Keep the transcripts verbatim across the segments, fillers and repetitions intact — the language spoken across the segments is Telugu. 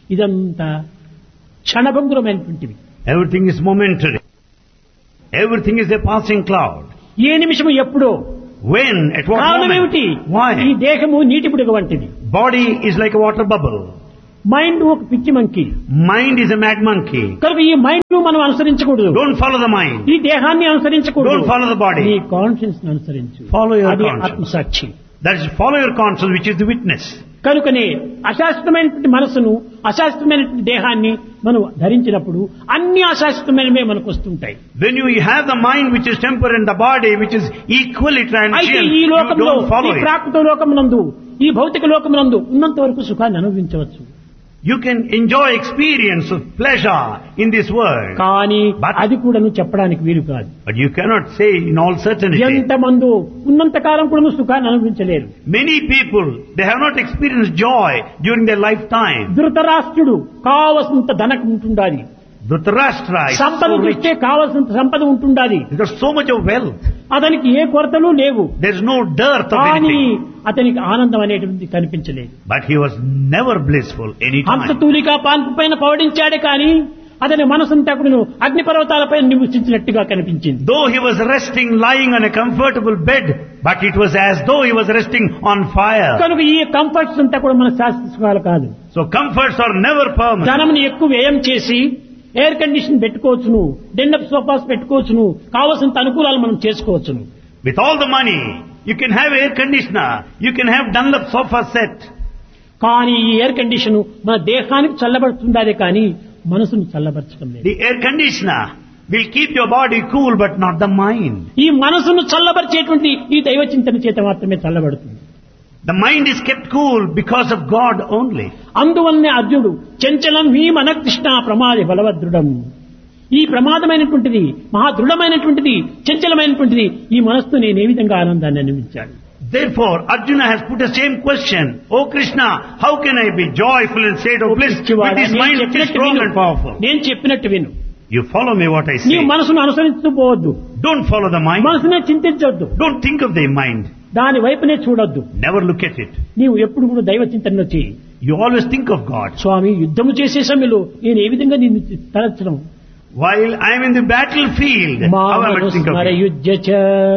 ఇదంతా క్షణభంగురమైనటువంటివి. Everything is momentary. Everything is a passing cloud. ఏ నిమిషము ఎప్పుడో. When? At what కారణం ఏమిటి? moment? Why? ఈ దేహము నీటి బుడగ వంటిది. Body is like a water bubble. Mind ఒక పిచ్చి మంకి. Mind is a mad monkey. కనుక ఈ మైండ్ ను మనం అనుసరించకూడదు. Don't follow the mind. ఈ దేహాన్ని అనుసరించకూడదు. Don't follow the body. నీ కాన్షియన్స్ ను అనుసరించు. Follow your అది conscience. ఆత్మసాక్షి. That is, follow your conscience, which is the witness. కనుకనే అశాశ్వతమైనటువంటి మనసును, అశాశ్వతమైనటువంటి దేహాన్ని మనం ధరించినప్పుడు అన్ని అశాశ్వతమైనవే మనకు వస్తుంటాయి. When you have the mind which is temporary and the body which is equally అయితే transient, ఈ you లోకంలో, don't follow ఈ it. ప్రాకృత లోకమునందు, ఈ భౌతిక లోకమునందు ఉన్నంత వరకు సుఖాన్ని అనుభవించవచ్చు. You can enjoy experience of pleasure in this world, కానీ But- అది కూడా నువ్వు చెప్పడానికి వీలు కాదు. but you cannot say in all certainty. ఎంతమందో ఉన్నంత కాలం కూడా నువ్వు సుఖాన్ని అనుభవించలేరు. Many people, they have not experienced joy during their lifetime. ధృతరాష్ట్రుడు కావలసినంత ధనం ఉంటుండాలి. Dhritarashtra is సంపద so rich. చూస్తే కావలసినంత సంపద ఉంటుండాలి. He's got so much of wealth. అతనికి ఏ కొరతలు లేవు. There's no dearth of కానీ anything. అతనికి ఆనందం అనేటువంటిది కనిపించలేదు. But he was never blissful any హంస time. తూలికా పాన్పు పైన పవడించాడే కానీ అతని మనసంతా కూడా అగ్నిపర్వతాలపై నివసించినట్టుగా కనిపించింది. Though he was resting, lying on a comfortable bed, but it was as though he was resting on fire. కనుక ఈ కంఫర్ట్స్ అంతా కూడా మన శాశ్వత సుఖాలు కాదు. So comforts are never permanent. ధనంని ఎక్కువ వ్యయం చేసి ఎయిర్ కండిషన్ పెట్టుకోవచ్చును, డెండప్ సోఫాస్ పెట్టుకోవచ్చును, కావలసినంత అనుకూలాలు మనం చేసుకోవచ్చును. With all the money, you can have air conditioner, you can have Dunlop sofa set. కానీ ఈ ఎయిర్ కండిషన్ మన దేహానికి చల్లబడుతుందే కానీ మనసును చల్లబరచడం లేదు. The air conditioner will keep your body cool, but not the mind. ఈ మనసును చల్లబరిచేటువంటి ఈ దైవ చింతన చేత మాత్రమే చల్లబడుతుంది. The mind is kept cool because of God only. అందువల్లనే అర్జునుడు చంచలం ఈ మన కృష్ణ ప్రమాది బలవదృఢం. ఈ ప్రమాదమైనటువంటిది, మహా దృఢమైనటువంటిది, చంచలమైనటువంటిది ఈ మనస్సు నేను ఏ విధంగా ఆనందాన్ని అనుభవించాను. Therefore, Arjuna has put the same question. Oh Krishna, how can I be joyful in state of bliss with this mind which is strong and powerful? నేను చెప్పినట్టు విను. You follow me what I say. నీవు మనసును అనుసరిస్తూ పోవద్దు. Don't follow the mind. మనసునే చింతించవద్దు. Don't think of the mind. దాని వైపునే చూడొద్దు. Never look at it. నీవు ఎప్పుడు కూడా దైవ చింతనలో చేయి. You always think of God. స్వామి యుద్ధము చేసే సమయంలో నేను ఏ విధంగా నిన్ను తలచడం. While I am in the battlefield, how am I to think of you? స్మరయుజ్యచ.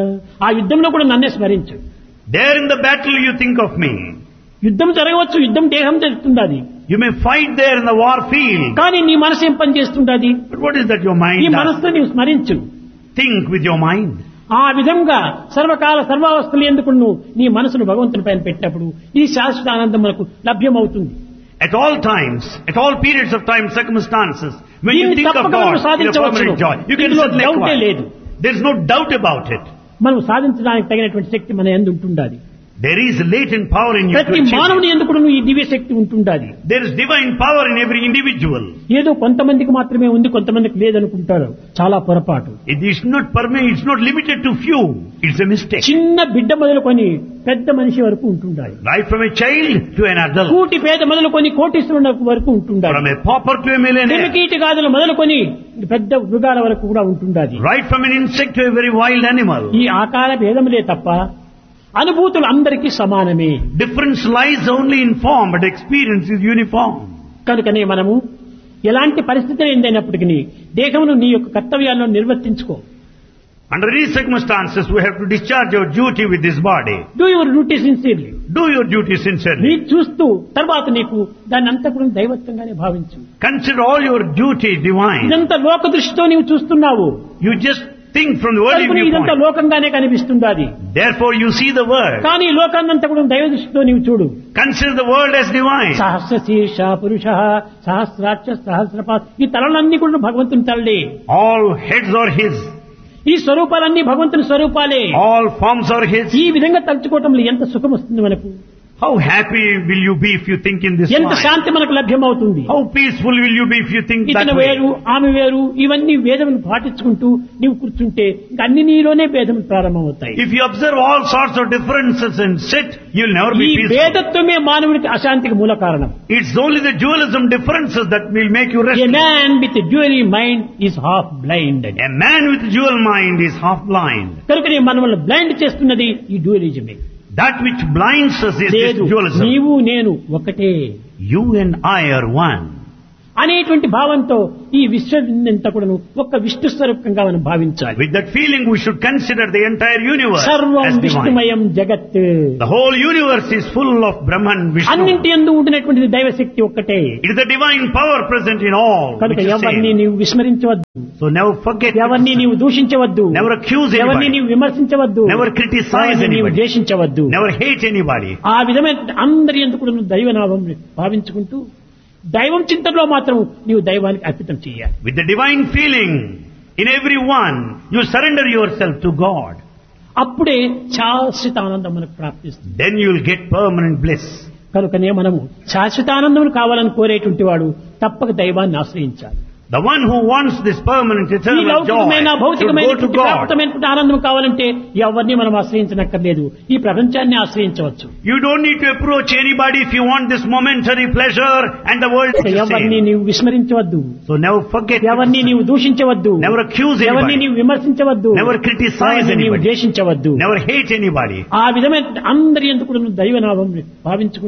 ఆ యుద్ధంలో కూడా నన్నే స్మరించు. There in the battle you think of me. యుద్ధం జరగవచ్చు, యుద్ధం దేహం జరుగుతుంది అది. You may fight there in the war field. కానీ నీ మనసు ఏం పని చేస్తుండది? But what is that your ఈ mind does? మనసుతో నీవు స్మరించు. Think with your mind. ఆ విధంగా సర్వకాల సర్వావస్థలు ఎందుకు నువ్వు నీ మనసును భగవంతుని పైన పెట్టినప్పుడు ఈ శాశ్వత ఆనందం మనకు లభ్యమవుతుంది. At all times, at all periods of time, circumstances, when you దీన్ని think of తప్పక God మనం in a సాధించవచ్చును. permanent joy, you can ఇందులో certainly డౌటే acquire. లేదు. There is no doubt about it. మనం సాధించడానికి తగినటువంటి శక్తి మన యందు ఉంటుండాలి. There is latent power in you to ప్రతి achieve మానవుని it. ఎందుకు ఈ దివ్య శక్తి ఉంటుండాలి. There is divine power in every individual. ఏదో కొంతమందికి మాత్రమే ఉంది, కొంతమందికి లేదనుకుంటారు. చాలా పొరపాటు. It is not permanent, it's not limited to few. It's a mistake. చిన్న బిడ్డ మొదలుకొని పెద్ద మనిషి వరకు ఉంటుండాలి. Right from a child to an adult. కూటి పేద మొదలుకొని కోటీశ్వరుల వరకు ఉంటుండాలి. From a pauper to a millionaire. క్రిమికీట గాదులు మొదలుకొని పెద్ద మృగాల వరకు కూడా ఉంటుండాలి. Right from an insect to a very wild animal. ఈ ఆకార భేదములే తప్ప అనుభూతులు అందరికీ సమానమే. Difference lies only in form, but experience is uniform. కనుకనే మనము ఎలాంటి పరిస్థితులు ఏందైనప్పటికీ దేహమును నీ యొక్క కర్తవ్యాలను నిర్వర్తించుకో. Under these circumstances, we have to discharge our duty with this body. Do your duty sincerely. Do your duty sincerely. నీ చూస్తూ తర్వాత నీకు దాన్ని అంతా కూడా దైవత్వంగానే భావించు. Consider all your duty divine. ఇదంతా లోక దృష్టితో నీవు చూస్తున్నావు. You just think from the worldly కనుక ఇదంతా viewpoint. లోకంగానే కనిపిస్తుంది. Therefore, you see the world. కానీ లోకాన్నంతా కూడా దైవ దృష్టితో నీవు చూడు. Consider the world as divine. సహస్ర శీర్ష పురుష సహస్రాక్ష సహస్రపాత్, ఈ తలలన్నీ కూడా భగవంతుని తలలే. All heads are His. ఈ స్వరూపాలన్నీ భగవంతుని స్వరూపాలే. All forms are His. ఈ విధంగా తలుచుకోవటంలో ఎంత సుఖం వస్తుంది మనకు. How happy will you be if you think in this ఎంత way? శాంతి మనకు లభ్యమవుతుంది. How peaceful will you be if you think that ఇతను way? వేరు ఆమె వేరు ఇవన్నీ భేదములు పాటించుకుంటూ నీవు కూర్చుంటే ఇంకా అన్ని నీలోనే భేదములు ప్రారంభమవుతాయి. If you observe all sorts of differences and sit, you'll never ఈ be peaceful. భేదత్వమే మానవునికి అశాంతికి మూల కారణం. It's only the dualism differences that will make you A restless. man with dual mind is half blind. A man with dual mind is half blind. కనుక మనల్ని బ్లైండ్ చేస్తున్నది ఈ డ్యూయలిజమే. That which blinds us is this లేదు, dualism. నీవు నేను ఒకటే. You and I are one. అనేటువంటి భావంతో ఈ విశ్వంతా కూడా ఒక్క విష్ణు స్వరూపంగా మనం భావించాలి. With that feeling we should consider the entire universe సర్వం as divine. విష్ణుమయం జగత్. The whole universe is full of Brahman Vishnu. అన్నింటి యందు ఉండినటువంటిది దైవశక్తి ఒక్కటే. It is the divine power present in all. కనుక which is ఎవరిని same. నీవు విస్మరించవద్దు, So never forget. ఎవరిని నీవు దూషించవద్దు, Never accuse ఎవరిని anybody. నీవు విమర్శించవద్దు, Never criticize ఎవరిని నీవు anybody. ద్వేషించవద్దు. Never hate anybody. ఆ విధమైన అందరి ఎందుకు కూడా నువ్వు దైవనామం భావించుకుంటూ దైవం చింతనలో మాత్రం నీవు దైవానికి అర్పితం చేయాలి. With the divine feeling in everyone, you surrender yourself to God. అప్పుడే శాశ్వత ఆనందం మనకు ప్రాప్తిస్తుంది. Then you will get permanent bliss. కనుకనే మనము శాశ్వత ఆనందం కావాలని కోరేటువంటి వాడు తప్పక దైవాన్ని ఆశ్రయించాలి. The one who wants this permanent ఈ eternal joy లౌకికమైన should go to భౌతికమైనటువంటి God. ప్రాప్తమైనటువంటి ఆనందం కావాలంటే ఎవరిని మనం ఆశ్రయించనక్కర్లేదు, ఈ ప్రపంచాన్ని ఆశ్రయించవచ్చు. You don't need to approach anybody if you want this momentary pleasure and the world is the ఎవరిని same. నీవు విస్మరించవద్దు, So never forget. ఎవరిని నీవు దూషించవద్దు, Never accuse ఎవరిని anybody. నీవు విమర్శించవద్దు, Never criticize ఎవరిని నీవు anybody. ద్వేషించవద్దు. Never hate anybody. ఆ విధమైన అందరి ఎందుకు దైవనామం భావించుకుంటూ